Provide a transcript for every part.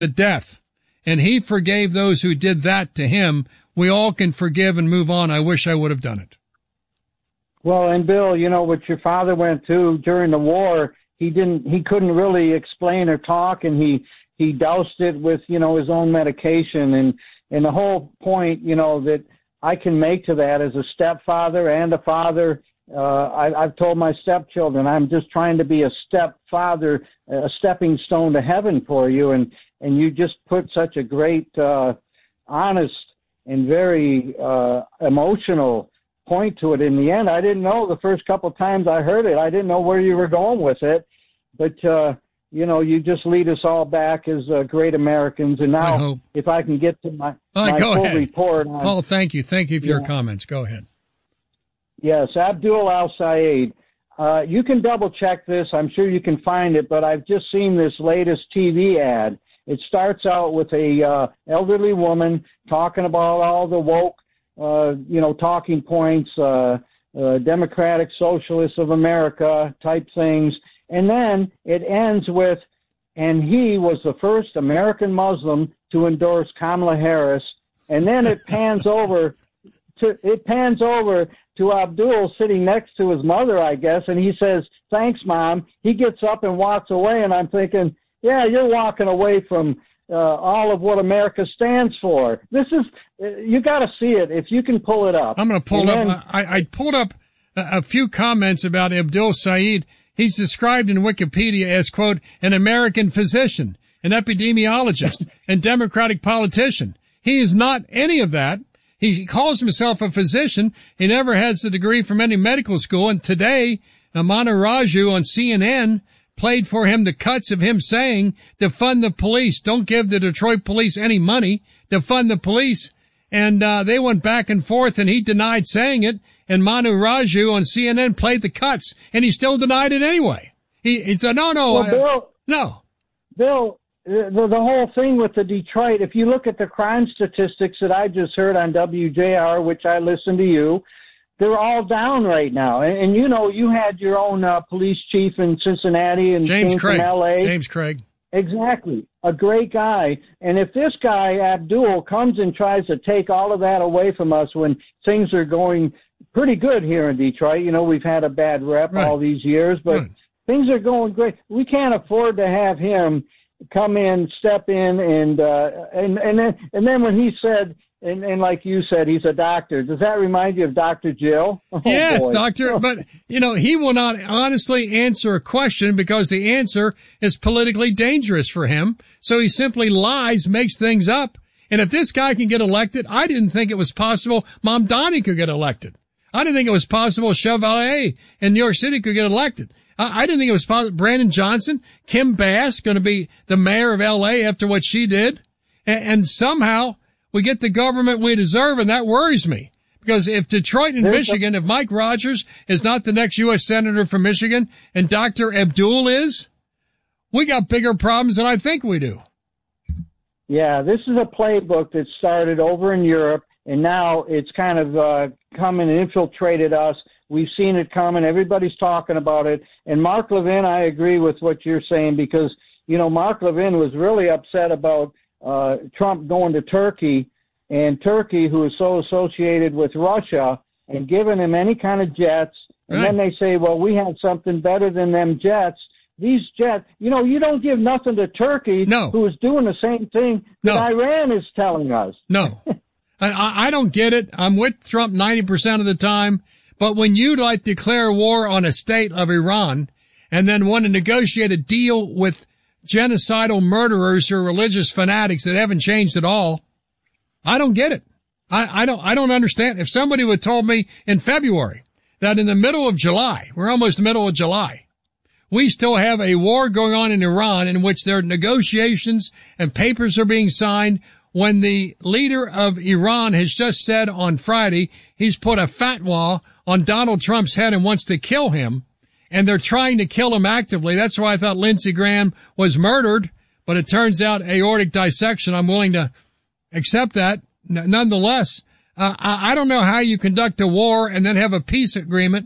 to death. And he forgave those who did that to him. We all can forgive and move on. I wish I would have done it. Well, and Bill, you know, what your father went through during the war, he couldn't really explain or talk, and he doused it with, you know, his own medication. And the whole point, you know, that I can make to that as a stepfather and a father, I've told my stepchildren, I'm just trying to be a stepfather, a stepping stone to heaven for you. And you just put such a great, honest and very emotional point to it. In the end, I didn't know the first couple of times I heard it. I didn't know where you were going with it. But, you know, you just lead us all back as great Americans. And now, if I can get to my full report. Paul, thank you. Thank you for your comments. Go ahead. Yes, Abdul al-Sayed. You can double-check this. I'm sure you can find it, but I've just seen this latest TV ad. It starts out with a elderly woman talking about all the woke, you know, talking points, Democratic Socialists of America type things. And then it ends with, and he was the first American Muslim to endorse Kamala Harris. And then it pans over to Abdul sitting next to his mother, I guess, and he says, "Thanks, Mom." He gets up and walks away, and I'm thinking, yeah, you're walking away from all of what America stands for. This is, you got to see it if you can pull it up. I'm going to pull it up. I pulled up a few comments about Abdul Sayed. He's described in Wikipedia as, quote, an American physician, an epidemiologist, and Democratic politician. He is not any of that. He calls himself a physician. He never has the degree from any medical school. And today, Manu Raju on CNN played for him the cuts of him saying, defund the police. Don't give the Detroit police any money. Defund the police. And they went back and forth, and he denied saying it. And Manu Raju on CNN played the cuts, and he still denied it anyway. He said, no. Well, Bill, the whole thing with the Detroit, if you look at the crime statistics that I just heard on WJR, which I listen to you, they're all down right now. And you know, you had your own police chief in Cincinnati and James Craig. From LA. James Craig. Exactly. A great guy. And if this guy, Abdul, comes and tries to take all of that away from us when things are going pretty good here in Detroit, you know, we've had a bad rep all these years, but things are going great. We can't afford to have him come in, step in, and then when he said, and like you said, he's a doctor. Does that remind you of Dr. Jill? Oh, yes, boy. doctor. But, you know, he will not honestly answer a question because the answer is politically dangerous for him. So he simply lies, makes things up. And if this guy can get elected, I didn't think it was possible Mamdani could get elected. I didn't think it was possible Chevalier in New York City could get elected. I didn't think it was possible. Brandon Johnson, Kim Bass, going to be the mayor of L.A. after what she did. And somehow we get the government we deserve, and that worries me. Because if Detroit and Michigan, if Mike Rogers is not the next U.S. Senator from Michigan and Dr. Abdul is, we got bigger problems than I think we do. Yeah, this is a playbook that started over in Europe, and now it's kind of come and infiltrated us. We've seen it coming. Everybody's talking about it. And Mark Levin, I agree with what you're saying because, you know, Mark Levin was really upset about Trump going to Turkey, and Turkey, who is so associated with Russia, and giving him any kind of jets. And then they say, well, we have something better than them jets. These jets, you know, you don't give nothing to Turkey, who is doing the same thing that Iran is telling us. No. I don't get it. I'm with Trump 90% of the time. But when you like declare war on a state of Iran and then want to negotiate a deal with genocidal murderers or religious fanatics that haven't changed at all, I don't get it. I don't understand. If somebody would have told me in February that in the middle of July, we're almost the middle of July, we still have a war going on in Iran in which there are negotiations and papers are being signed when the leader of Iran has just said on Friday he's put a fatwa on Donald Trump's head and wants to kill him, and they're trying to kill him actively. That's why I thought Lindsey Graham was murdered, but it turns out aortic dissection. I'm willing to accept that. Nonetheless, I don't know how you conduct a war and then have a peace agreement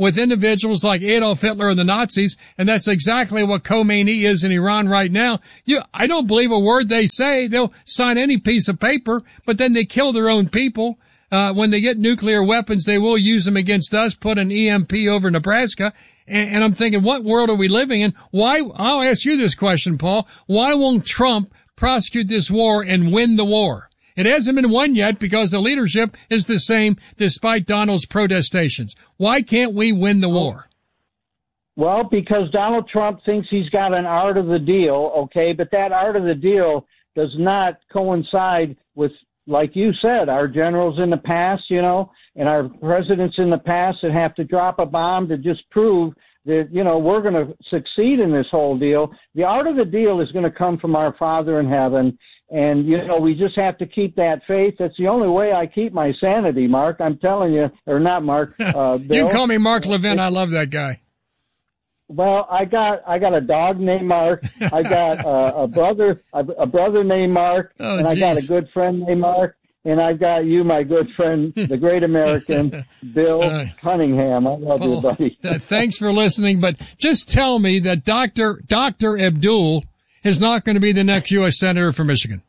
with individuals like Adolf Hitler and the Nazis, and that's exactly what Khomeini is in Iran right now. I don't believe a word they say. They'll sign any piece of paper, but then they kill their own people. When they get nuclear weapons, they will use them against us, put an EMP over Nebraska. And I'm thinking, what world are we living in? I'll ask you this question, Paul. Why won't Trump prosecute this war and win the war? It hasn't been won yet because the leadership is the same despite Donald's protestations. Why can't we win the war? Well, because Donald Trump thinks he's got an art of the deal, okay, but that art of the deal does not coincide with, like you said, our generals in the past, and our presidents in the past that have to drop a bomb to just prove that, we're going to succeed in this whole deal. The art of the deal is going to come from our Father in heaven. And, we just have to keep that faith. That's the only way I keep my sanity, Mark. I'm telling you, or not Mark. Bill. You call me Mark Levin. I love that guy. Well, I got a dog named Mark. I got a brother named Mark, and I got a good friend named Mark, and I got you, my good friend, the great American Bill Cunningham. I love you, buddy. Thanks for listening, but just tell me that Dr. Abdul is not going to be the next U.S. Senator for Michigan.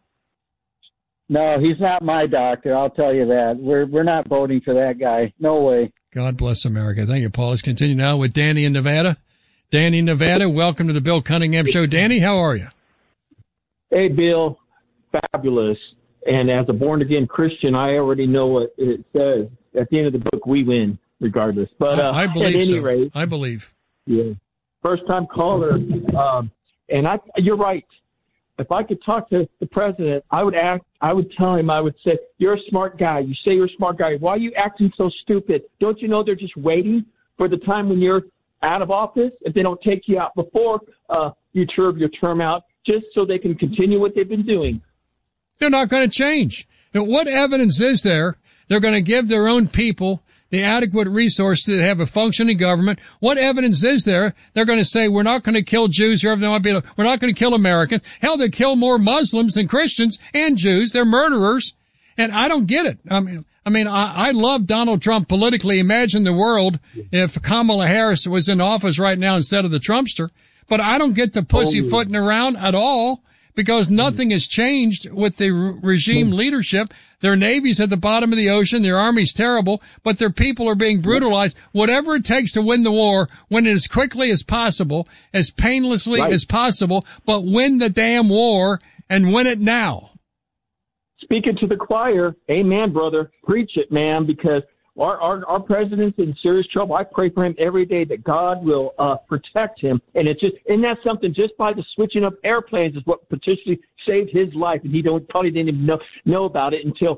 No, he's not my doctor. I'll tell you that. We're not voting for that guy. No way. God bless America. Thank you, Paul. Let's continue now with Danny in Nevada. Danny in Nevada, welcome to the Bill Cunningham Show. Danny, how are you? Hey, Bill. Fabulous. And as a born-again Christian, I already know what it says. At the end of the book, we win, regardless. But I believe at any so. rate, I believe. Yeah. First-time caller. And you're right. If I could talk to the president, I would tell him, I would say, you're a smart guy. You say you're a smart guy. Why are you acting so stupid? Don't you know they're just waiting for the time when you're out of office? If they don't take you out before you serve your term out, just so they can continue what they've been doing. They're not going to change. Now, what evidence is there they're going to give their own people the adequate resources to have a functioning government? What evidence is there they're going to say we're not going to kill Jews, we're not going to kill Americans? Hell, they kill more Muslims than Christians and Jews. They're murderers. And I don't get it. I love Donald Trump politically. Imagine the world if Kamala Harris was in office right now instead of the Trumpster. But I don't get the pussyfooting around at all because nothing has changed with the regime leadership. Their navy's at the bottom of the ocean. Their army's terrible, but their people are being brutalized. Whatever it takes to win the war, win it as quickly as possible, as painlessly as possible, but win the damn war and win it now. Speaking to the choir, amen, brother. Preach it, man, because our president's in serious trouble. I pray for him every day that God will protect him. And isn't that something? Just by the switching up airplanes is what potentially saved his life, and he probably didn't even know about it until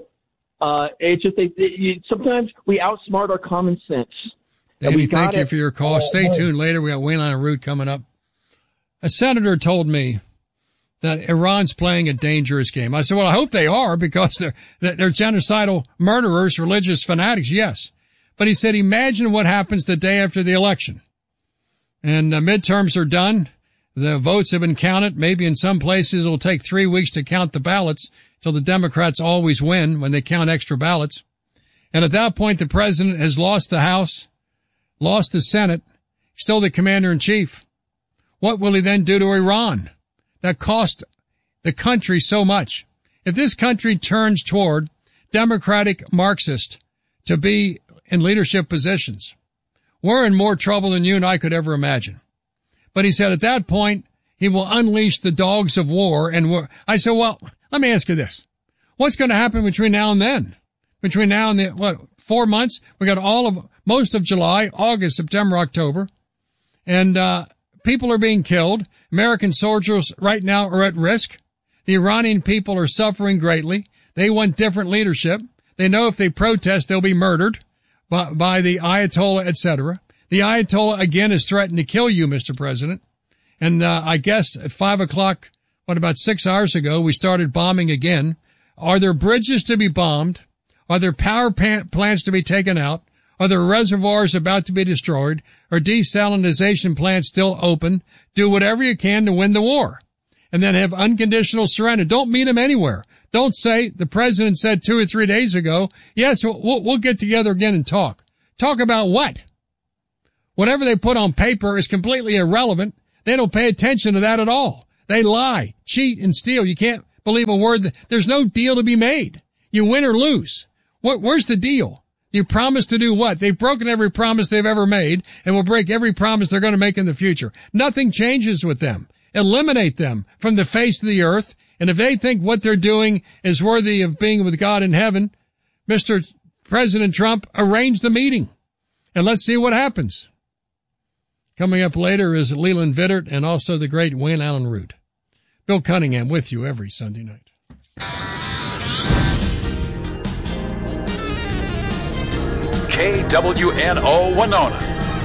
sometimes we outsmart our common sense. Danny, thank you for your call. Stay tuned later. We got Wayne on a route coming up. A senator told me that Iran's playing a dangerous game. I said, well, I hope they are because they're genocidal murderers, religious fanatics, yes. But he said, imagine what happens the day after the election. And the midterms are done. The votes have been counted. Maybe in some places it'll take 3 weeks to count the ballots till the Democrats always win when they count extra ballots. And at that point, the president has lost the House, lost the Senate, still the commander-in-chief. What will he then do to Iran? That cost the country so much. If this country turns toward democratic Marxist to be in leadership positions, we're in more trouble than you and I could ever imagine. But he said at that point, he will unleash the dogs of war. And I said, well, let me ask you this. What's going to happen between now and then? Between now and 4 months? We got most of July, August, September, October. And, people are being killed. American soldiers right now are at risk. The Iranian people are suffering greatly. They want different leadership. They know if they protest, they'll be murdered by the Ayatollah, etc. The Ayatollah, again, has threatened to kill you, Mr. President. And I guess at 5 o'clock, about 6 hours ago, we started bombing again. Are there bridges to be bombed? Are there power plants to be taken out? Are there reservoirs about to be destroyed? Are desalinization plants still open? Do whatever you can to win the war. And then have unconditional surrender. Don't meet him anywhere. Don't say, the president said 2 or 3 days ago, yes, we'll get together again and talk. Talk about what? Whatever they put on paper is completely irrelevant. They don't pay attention to that at all. They lie, cheat, and steal. You can't believe a word. There's no deal to be made. You win or lose. Where's the deal? You promise to do what? They've broken every promise they've ever made and will break every promise they're going to make in the future. Nothing changes with them. Eliminate them from the face of the earth. And if they think what they're doing is worthy of being with God in heaven, Mr. President Trump, arrange the meeting. And let's see what happens. Coming up later is Leland Vittert and also the great Wayne Allen Root. Bill Cunningham with you every Sunday night. KWNO Winona.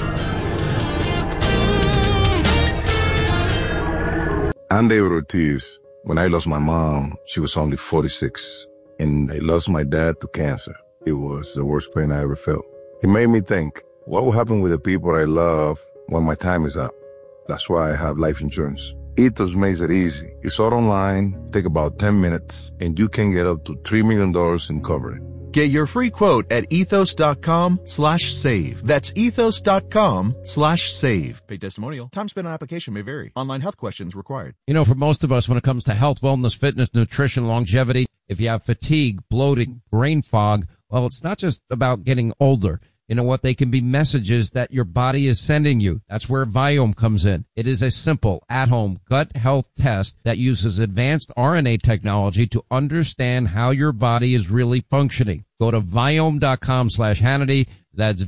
I'm David Ortiz. When I lost my mom, she was only 46. And I lost my dad to cancer. It was the worst pain I ever felt. It made me think, what will happen with the people I love when my time is up? That's why I have life insurance. Ethos makes it easy. It's all online, take about 10 minutes, and you can get up to $3 million in coverage. Get your free quote at ethos.com/save. That's ethos.com/save. Paid testimonial. Time spent on application may vary. Online health questions required. You know, for most of us, when it comes to health, wellness, fitness, nutrition, longevity, if you have fatigue, bloating, brain fog, well, it's not just about getting older. You know what? They can be messages that your body is sending you. That's where Viome comes in. It is a simple, at-home gut health test that uses advanced RNA technology to understand how your body is really functioning. Go to Viome.com/Hannity. That's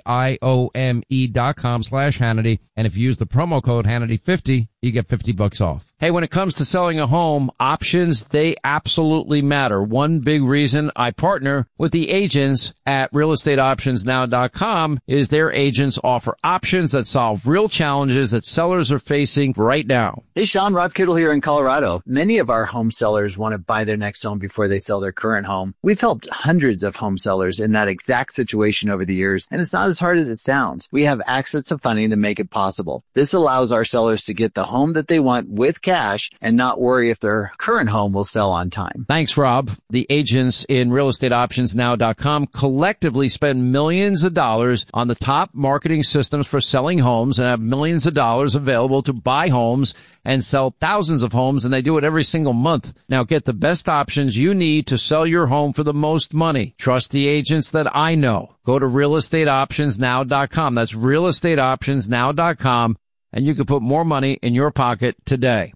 VIOME.com/Hannity. And if you use the promo code Hannity50, you get $50 off. Hey, when it comes to selling a home, options, they absolutely matter. One big reason I partner with the agents at realestateoptionsnow.com is their agents offer options that solve real challenges that sellers are facing right now. Hey, Sean, Rob Kittle here in Colorado. Many of our home sellers want to buy their next home before they sell their current home. We've helped hundreds of home sellers in that exact situation over the years, and it's not as hard as it sounds. We have access to funding to make it possible. This allows our sellers to get the home that they want with cash and not worry if their current home will sell on time. Thanks, Rob. The agents in realestateoptionsnow.com collectively spend millions of dollars on the top marketing systems for selling homes and have millions of dollars available to buy homes and sell thousands of homes, and they do it every single month. Now get the best options you need to sell your home for the most money. Trust the agents that I know. Go to realestateoptionsnow.com. That's realestateoptionsnow.com, and you can put more money in your pocket today.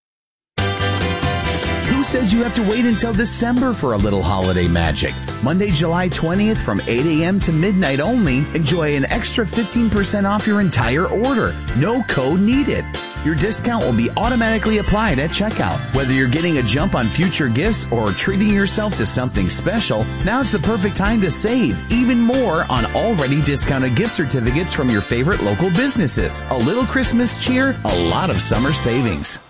Who says you have to wait until December for a little holiday magic? Monday, July 20th from 8 a.m. to midnight only, enjoy an extra 15% off your entire order. No code needed. Your discount will be automatically applied at checkout. Whether you're getting a jump on future gifts or treating yourself to something special, now's the perfect time to save even more on already discounted gift certificates from your favorite local businesses. A little Christmas cheer, a lot of summer savings.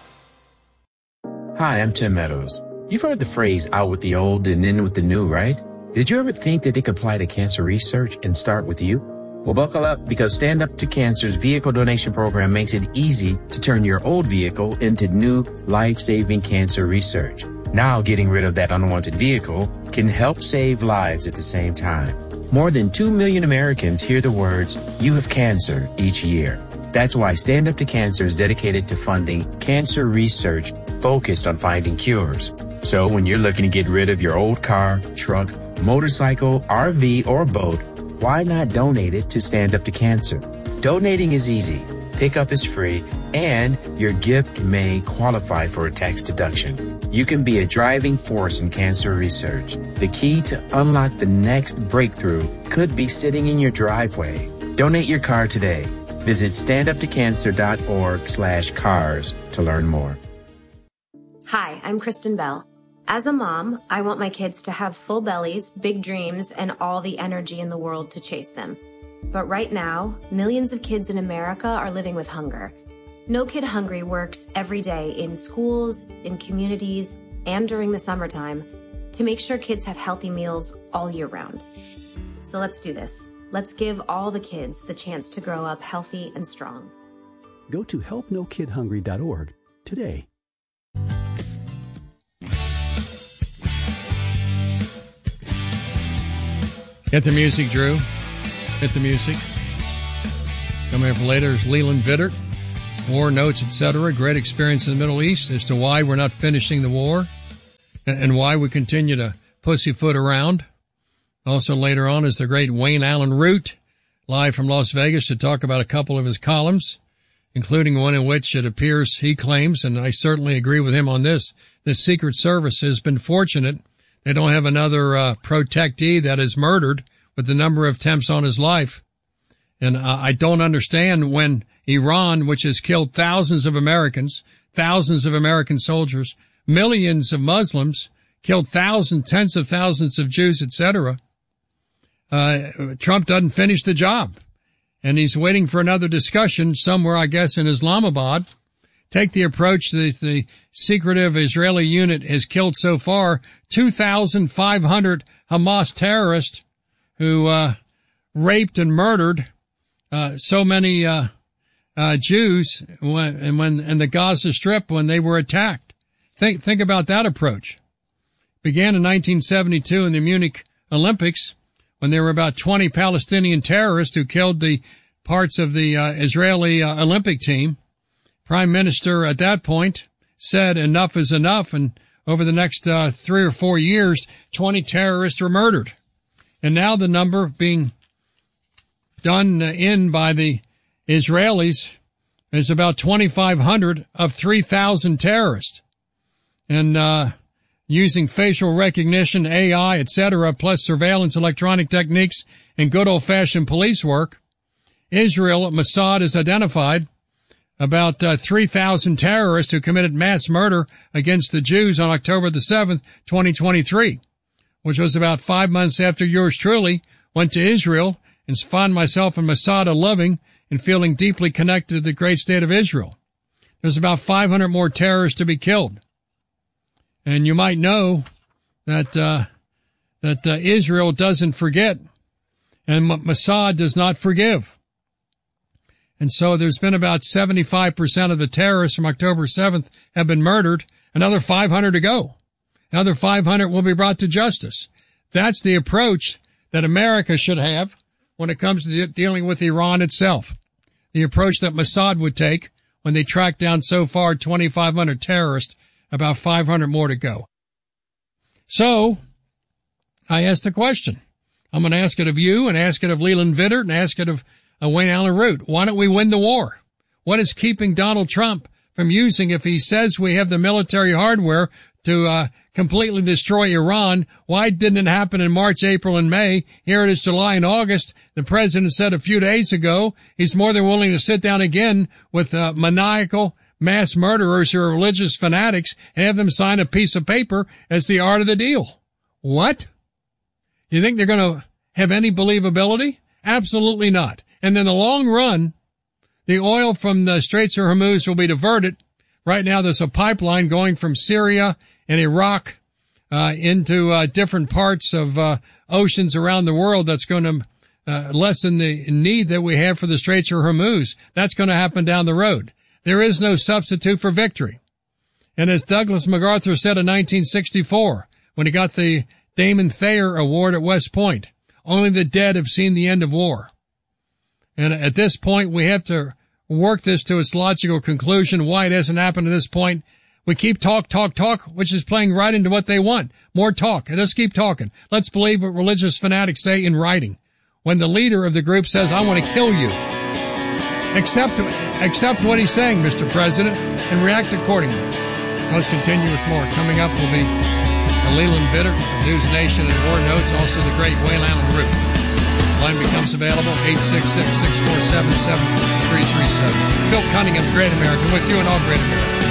Hi, I'm Tim Meadows. You've heard the phrase out with the old and in with the new, right? Did you ever think that they could apply to cancer research and start with you? Well, buckle up, because Stand Up to Cancer's vehicle donation program makes it easy to turn your old vehicle into new life-saving cancer research. Now, getting rid of that unwanted vehicle can help save lives at the same time. More than 2 million Americans hear the words, "You have cancer," each year. That's why Stand Up to Cancer is dedicated to funding cancer research focused on finding cures. So when you're looking to get rid of your old car, truck, motorcycle, RV, or boat, why not donate it to Stand Up to Cancer? Donating is easy, pickup is free, and your gift may qualify for a tax deduction. You can be a driving force in cancer research. The key to unlock the next breakthrough could be sitting in your driveway. Donate your car today. Visit standuptoccancer.org/cars to learn more. Hi, I'm Kristen Bell. As a mom, I want my kids to have full bellies, big dreams, and all the energy in the world to chase them. But right now, millions of kids in America are living with hunger. No Kid Hungry works every day in schools, in communities, and during the summertime to make sure kids have healthy meals all year round. So let's do this. Let's give all the kids the chance to grow up healthy and strong. Go to helpnokidhungry.org today. Get the music, Drew. Get the music. Coming up later is Leland Vittert, war notes, etc. Great experience in the Middle East as to why we're not finishing the war and why we continue to pussyfoot around. Also later on is the great Wayne Allen Root, live from Las Vegas, to talk about a couple of his columns, including one in which it appears he claims, and I certainly agree with him on this, the Secret Service has been fortunate. They don't have another protectee that is murdered with the number of attempts on his life. And I don't understand when Iran, which has killed thousands of Americans, thousands of American soldiers, millions of Muslims, killed thousands, tens of thousands of Jews, etc., Trump doesn't finish the job. And he's waiting for another discussion somewhere, I guess, in Islamabad. Take the approach that the secretive Israeli unit has killed so far 2,500 Hamas terrorists who raped and murdered so many Jews in the Gaza Strip when they were attacked. Think about that approach. Began in 1972 in the Munich Olympics, when there were about 20 Palestinian terrorists who killed the parts of the Israeli Olympic team. Prime Minister at that point said enough is enough, and over the next 3 or 4 years, 20 terrorists were murdered. And now the number being done in by the Israelis is about 2,500 of 3,000 terrorists. And using facial recognition, AI, etc., plus surveillance, electronic techniques, and good old-fashioned police work, Israel, Mossad, has identified about 3,000 terrorists who committed mass murder against the Jews on October the 7th, 2023, which was about 5 months after yours truly went to Israel and found myself and Mossad loving and feeling deeply connected to the great state of Israel. There's about 500 more terrorists to be killed. And you might know that Israel doesn't forget, and Mossad does not forgive. And so there's been about 75% of the terrorists from October 7th have been murdered. Another 500 to go. Another 500 will be brought to justice. That's the approach that America should have when it comes to dealing with Iran itself. The approach that Mossad would take when they tracked down so far 2,500 terrorists, about 500 more to go. So, I asked the question. I'm going to ask it of you and ask it of Leland Vittert and ask it of Wayne Allen Root. Why don't we win the war? What is keeping Donald Trump from using, if he says we have the military hardware to completely destroy Iran, why didn't it happen in March, April, and May? Here it is July and August. The president said a few days ago he's more than willing to sit down again with maniacal mass murderers who are religious fanatics and have them sign a piece of paper as the art of the deal. What? You think they're going to have any believability? Absolutely not. And in the long run, the oil from the Straits of Hormuz will be diverted. Right now there's a pipeline going from Syria and Iraq into different parts of oceans around the world that's going to lessen the need that we have for the Straits of Hormuz. That's going to happen down the road. There is no substitute for victory. And as Douglas MacArthur said in 1964, when he got the Damon Thayer Award at West Point, only the dead have seen the end of war. And at this point, we have to work this to its logical conclusion. Why it hasn't happened at this point? We keep talk, which is playing right into what they want. More talk. And let's keep talking. Let's believe what religious fanatics say in writing. When the leader of the group says, I want to kill you, accept what he's saying, Mr. President, and react accordingly. Let's continue with more. Coming up will be Leland Vittert, News Nation and War Notes, also the great Wayne Allen Root. Line becomes available, 866-647-7337. Bill Cunningham, Great American, with you and all Great American.